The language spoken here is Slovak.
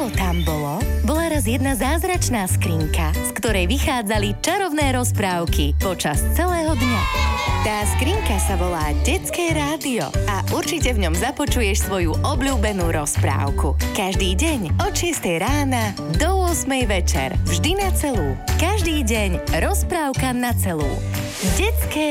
bolo tam bolo, bola raz jedna zázračná skrinka, z ktorej vychádzali čarovné rozprávky počas celého dňa. Tá skrinka sa volá Detské rádio a určite v ňom započuješ svoju obľúbenú rozprávku. Každý deň od 6 rána do 8 večer. Vždy na celú. Každý deň rozprávka na celú. Detské